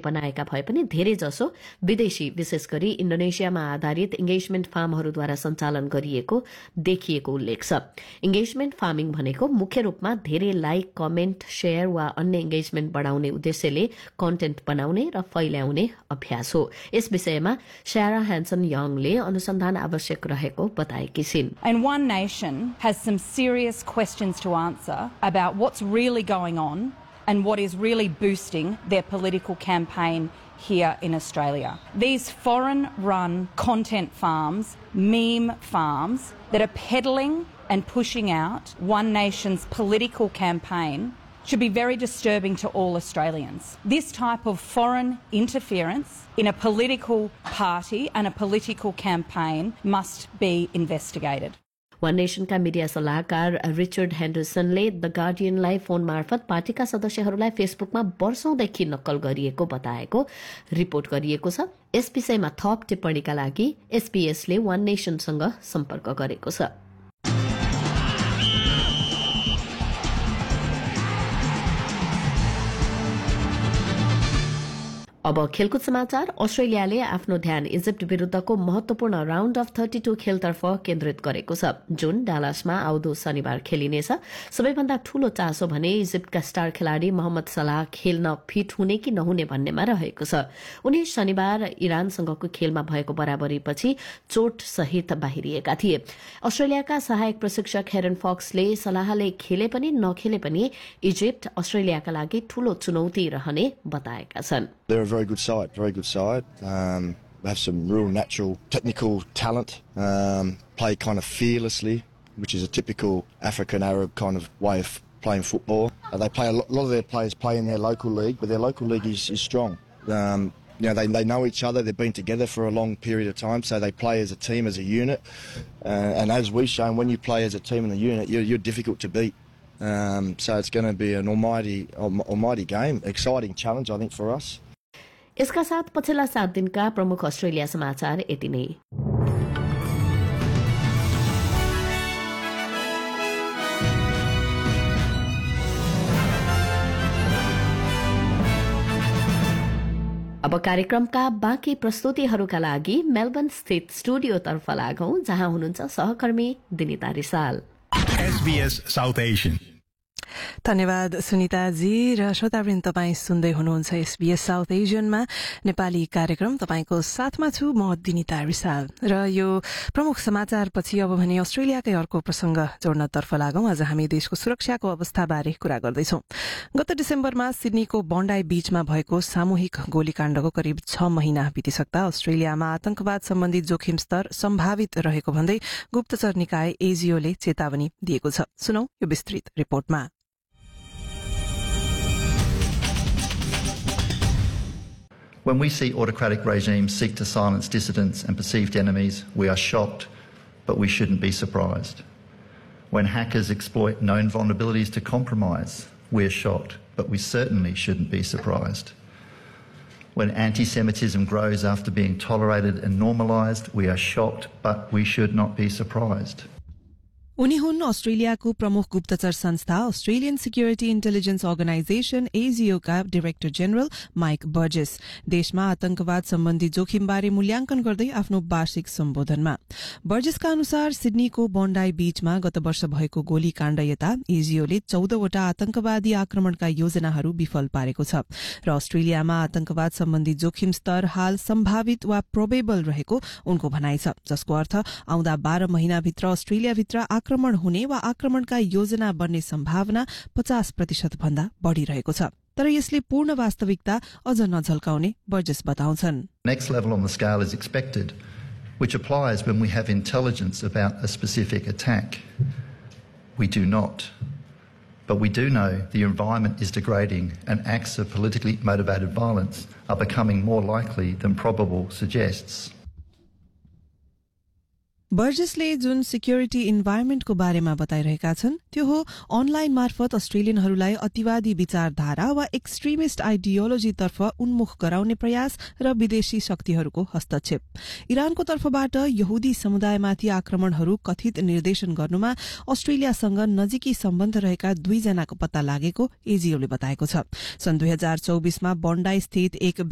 बनाएका भए पनि धेरै जसो विदेशी विशेष गरी इन्डोनेसियामा आधारित इन्गेजमेन्ट फार्महरूद्वारा सञ्चालन गरिएको देखिएको उल्लेख छ। इन्गेजमेन्ट फार्मिङ भनेको मुख्य रूपमा धेरै लाइक, कमेन्ट, शेयर वा अन्य इन्गेजमेन्ट बढाउने उद्देश्यले कन्टेन्ट बनाउने र फैल्याउने अभ्यास हो। यस विषयमा सारा ह्यान्सन यङले अनुसन्धान आवश्यक रहेको बताएकी छिन्। And One Nation has some serious questions to answer about what's really going on and what is really boosting their political campaign here in Australia. These foreign-run content farms, meme farms, that are peddling and pushing out One Nation's political campaign should be very disturbing to all Australians. This type of foreign interference in a political party and a political campaign must be investigated. One नेशनका media सल्लाहकार Richard हेन्डरसनले the गार्डियनलाई phone मार्फत पार्टीका सदस्यहरूलाई फेसबुकमा वर्षौंदेखि नक्कल गरिएको बताएको report गरिएको छ। यस विषयमा थप टिप्पणीका लागि एसपीएसले वन नेशनसँग सम्पर्क गरेको छ। अब खेलकुद समाचार। अस्ट्रेलियाले आफ्नो ध्यान इजिप्ट विरूद्धको महत्वपूर्ण राउण्ड अफ 32 खेलतर्फ केन्द्रित गरेको छ, जुन डालासमा आउँदो शनिबार खेलिनेछ। सबैभन्दा ठूलो चासो भने इजिप्टका स्टार खेलाड़ी मोहम्मद सलाह खेल्न फिट हुने कि नहुने भन्नेमा रहेको छ। उनी शनिबार इरानसँगको खेलमा भएको बराबरीपछि चोट सहित बाहिरिएका थिए। अस्ट्रेलियाका सहायक प्रशिक्षक हेरन फक्सले सलाहले खेले पनि नखेले पनि इजिप्ट अस्ट्रेलियाका लागि ठूलो चुनौती रहने बताएका छन्। They're a very good side, very good side. They have some real natural technical talent, play kind of fearlessly, which is a typical African Arab kind of way of playing football. They play a lot of their players play in their local league, but their local league is strong. They know each other, they've been together for a long period of time, so they play as a team, as a unit. And as we've shown, when you play as a team and a unit, you're difficult to beat. So it's going to be an almighty game, exciting challenge, I think, for us. यसका साथ पछिल्ला 7 दिनका प्रमुख Australia समाचार यति नै। अब कार्यक्रमका बाँकी प्रस्तुतिहरूका लागि मेलबर्न स्थित स्टुडियोतर्फ लागौं, जहाँ हुनुहुन्छ सहकर्मी दिनिता रिसाल। SBS South Asian। धन्यवाद सुनिताजी र श्रोतावृन्द, तपाईँ सुन्दै हुनुहुन्छ SBS साउथ एशियनमा नेपाली कार्यक्रम। तपाईंको साथमा छु म दिनिता रिसाल र यो प्रमुख समाचारपछि अब भने अस्ट्रेलियाकै अर्को प्रसंग जोड्नतर्फ लागौं। आज हामी देशको सुरक्षाको अवस्थाबारे कुरा गर्दैछौं। गत डिसेम्बरमा सिडनीको बन्डाई बीचमा भएको सामूहिक गोलीकाण्डको करिब 6 महिना बितिसक्दा अस्ट्रेलियामा आतंकवाद सम्बन्धी जोखिम स्तर सम्भावित रहेको भन्दै गुप्तचर निकाय एजीओले चेतावनी दिएको छ। सुनौ यो विस्तृत रिपोर्टमा। When we see autocratic regimes seek to silence dissidents and perceived enemies, we are shocked, but we shouldn't be surprised. When hackers exploit known vulnerabilities to compromise, we are shocked, but we certainly shouldn't be surprised. When anti-Semitism grows after being tolerated and normalised, we are shocked, but we should not be surprised. उनी हुन् अस्ट्रेलियाको प्रमुख गुप्तचर संस्था Australian security intelligence organisation AgO का director general mic Burgess. देशमा आतंकवाद सम्बन्धी जोखिमबारे मूल्याङ्कन गर्दै आफ्नो वार्षिक सम्बोधनमा बर्जेसका अनुसार सिडनीको बन्डाई बीचमा गत वर्ष भएको गोलीकाण्ड यता एजीओले 14 वटा आतंकवादी आक्रमणका योजनाहरू विफल पारेको छ र अस्ट्रेलियामा आतंकवाद सम्बन्धी जोखिम स्तर हाल सम्भावित वा प्रोबेबल रहेको उनको भनाइ छ, जसको अर्थ आउँदा 12 महिनाभित्र अस्ट्रेलियाभित्र आक्रमण हुने वा आक्रमणका योजना बन्ने सम्भावना 50% भन्दा बढ़िरहेको छ। तर यसले पूर्ण वास्तविकता अझ नझल्काउने बर्जेस बताउँछन्। Next level on the scale is expected, which applies when we have intelligence about a specific attack. We do not. But we do know the environment is degrading and acts of politically motivated violence are becoming more likely than probable suggests. बर्जेसले जुन security इन्भाइरोमेन्टको बारेमा बताइरहेका छन् त्यो हो online मार्फत अस्ट्रेलियनहरूलाई अतिवादी विचारधारा वा extremist आइडियोलोजीतर्फ उन्मुख गराउने प्रयास र विदेशी शक्तिहरूको हस्तक्षेप। इरानको तर्फबाट यहुदी समुदायमाथि आक्रमणहरू कथित निर्देशन गर्नुमा अस्ट्रेलियासँग नजिकी सम्बन्ध रहेका 2 जनाको पत्ता लागेको एजीओले बताएको छ। सन् 2024 मा बन्डाई स्थित एक